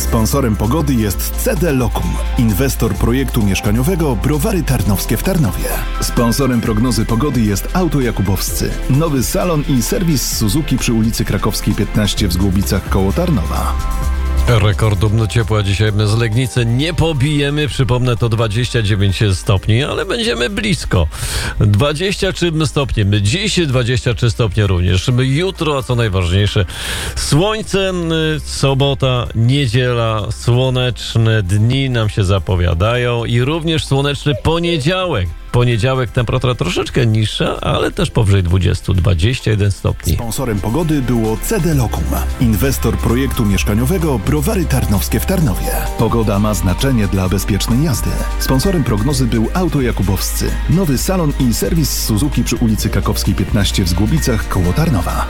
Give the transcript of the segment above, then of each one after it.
Sponsorem pogody jest CD Lokum, inwestor projektu mieszkaniowego Browary Tarnowskie w Tarnowie. Sponsorem prognozy pogody jest Auto Jakubowscy, nowy salon i serwis Suzuki przy ulicy Krakowskiej 15 w Zgłubicach koło Tarnowa. Rekordu ciepła dzisiaj z Legnicy nie pobijemy, przypomnę, to 29 stopni, ale będziemy blisko. 23 stopnie, dziś 23 stopnie również. Jutro, a co najważniejsze, słońce, sobota, niedziela, słoneczne dni nam się zapowiadają i również słoneczny poniedziałek. Poniedziałek temperatura troszeczkę niższa, ale też powyżej 21 stopni. Sponsorem pogody było CD Lokum, inwestor projektu mieszkaniowego Browary Tarnowskie w Tarnowie. Pogoda ma znaczenie dla bezpiecznej jazdy. Sponsorem prognozy był Auto Jakubowscy, nowy salon i serwis Suzuki przy ulicy Krakowskiej 15 w Zgłubicach koło Tarnowa.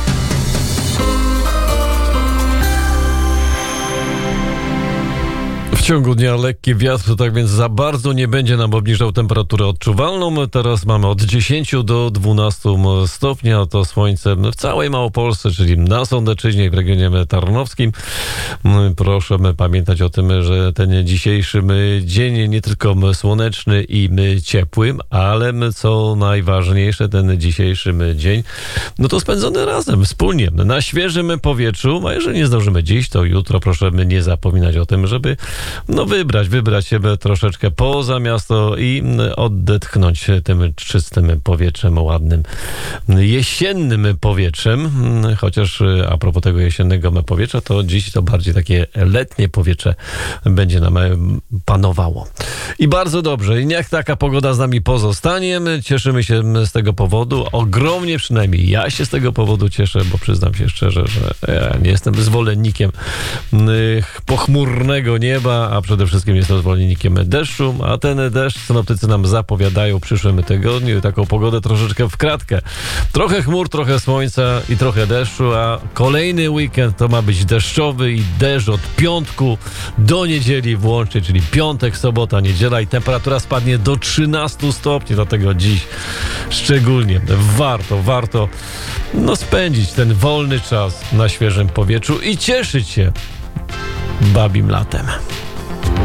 W ciągu dnia lekki wiatr, tak więc za bardzo nie będzie nam obniżał temperaturę odczuwalną. Teraz mamy od 10 do 12 stopni, a to słońce w całej Małopolsce, czyli na Sądeczyźnie i w regionie tarnowskim. Proszę pamiętać o tym, że ten dzisiejszy dzień nie tylko słoneczny i ciepły, ale co najważniejsze, ten dzisiejszy dzień, no to spędzony razem, wspólnie, na świeżym powietrzu, a jeżeli nie zdążymy dziś, to jutro proszę nie zapominać o tym, żeby wybrać się troszeczkę poza miasto i odetchnąć tym czystym powietrzem, ładnym jesiennym powietrzem. Chociaż a propos tego jesiennego powietrza, to dziś to bardziej takie letnie powietrze będzie nam panowało. I bardzo dobrze. I niech taka pogoda z nami pozostanie. Cieszymy się z tego powodu. Ogromnie, przynajmniej ja się z tego powodu cieszę, bo przyznam się szczerze, że ja nie jestem zwolennikiem pochmurnego nieba, a przede wszystkim jestem zwolennikiem deszczu, a ten deszcz synoptycy nam zapowiadają w przyszłym tygodniu taką pogodę troszeczkę w kratkę. Trochę chmur, trochę słońca i trochę deszczu, a kolejny weekend to ma być deszczowy i deszcz od piątku do niedzieli włącznie, czyli piątek, sobota, niedziela i temperatura spadnie do 13 stopni, dlatego dziś szczególnie warto spędzić ten wolny czas na świeżym powietrzu i cieszyć się babim latem.